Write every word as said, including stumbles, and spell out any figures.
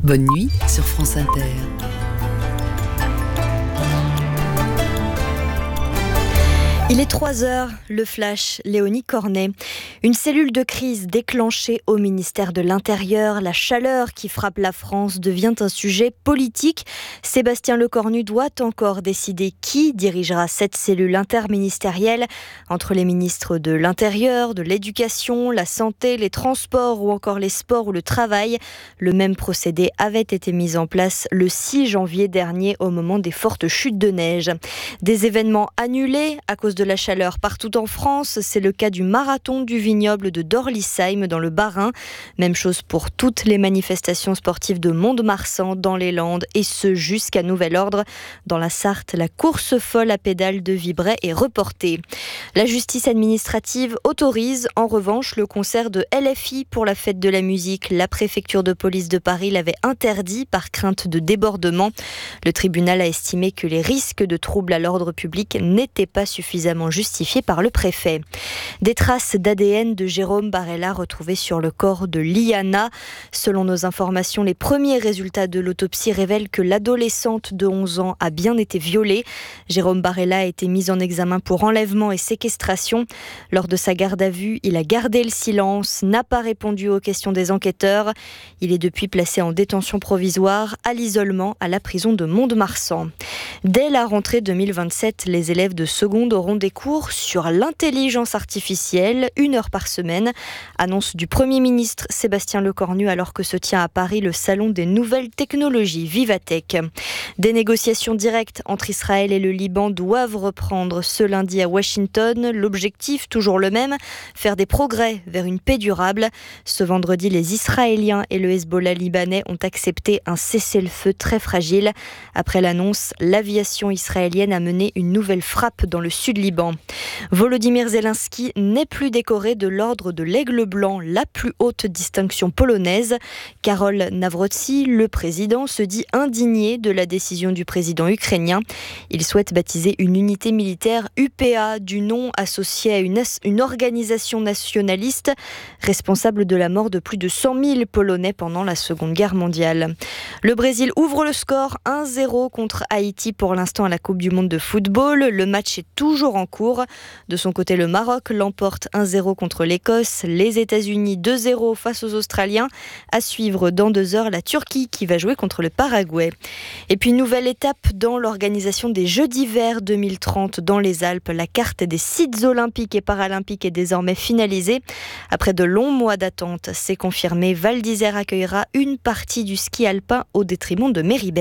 Bonne nuit sur France Inter. Il est trois heures, le flash, Léonie Cornet. Une cellule de crise déclenchée au ministère de l'Intérieur. La chaleur qui frappe la France devient un sujet politique. Sébastien Lecornu doit encore décider qui dirigera cette cellule interministérielle entre les ministres de l'Intérieur, de l'Éducation, la Santé, les Transports ou encore les Sports ou le Travail. Le même procédé avait été mis en place le six janvier dernier au moment des fortes chutes de neige. Des événements annulés à cause de la chaleur partout en France. C'est le cas du marathon du vignoble de Dorlisheim dans le Bas-Rhin. Même chose pour toutes les manifestations sportives de Mont-de-Marsan dans les Landes et ce jusqu'à nouvel ordre. Dans la Sarthe, la course folle à pédales de Vibray est reportée. La justice administrative autorise en revanche le concert de L F I pour la fête de la musique. La préfecture de police de Paris l'avait interdit par crainte de débordement. Le tribunal a estimé que les risques de troubles à l'ordre public n'étaient pas suffisamment justifiés par le préfet. Des traces d'A D N de Jérôme Barella retrouvées sur le corps de Liana. Selon nos informations, les premiers résultats de l'autopsie révèlent que l'adolescente de onze ans a bien été violée. Jérôme Barella a été mis en examen pour enlèvement et séquestration. Lors de sa garde à vue, il a gardé le silence, n'a pas répondu aux questions des enquêteurs. Il est depuis placé en détention provisoire à l'isolement à la prison de Mont-de-Marsan. Dès la rentrée deux mille vingt-sept, les élèves de seconde auront des cours sur l'intelligence artificielle, une heure par semaine. Annonce du Premier ministre Sébastien Lecornu alors que se tient à Paris le salon des nouvelles technologies Vivatech. Des négociations directes entre Israël et le Liban doivent reprendre ce lundi à Washington. L'objectif, toujours le même, faire des progrès vers une paix durable. Ce vendredi, les Israéliens et le Hezbollah libanais ont accepté un cessez-le-feu très fragile. Après l'annonce, l'aviation israélienne a mené une nouvelle frappe dans le sud Liban. Volodymyr Zelensky n'est plus décoré de l'ordre de l'Aigle Blanc, la plus haute distinction polonaise. Karol Nawrocki, le président, se dit indigné de la décision du président ukrainien. Il souhaite baptiser une unité militaire U P A du nom associé à une, as- une organisation nationaliste responsable de la mort de plus de cent mille Polonais pendant la Seconde Guerre mondiale. Le Brésil ouvre le score un zéro contre Haïti pour l'instant à la Coupe du Monde de football. Le match est toujours en cours. De son côté, le Maroc l'emporte un zéro contre l'Écosse. Les États-Unis deux zéro face aux Australiens. À suivre dans deux heures, la Turquie qui va jouer contre le Paraguay. Et puis, nouvelle étape dans l'organisation des Jeux d'hiver deux mille trente dans les Alpes. La carte des sites olympiques et paralympiques est désormais finalisée. Après de longs mois d'attente, c'est confirmé. Val d'Isère accueillera une partie du ski alpin au détriment de Méribel.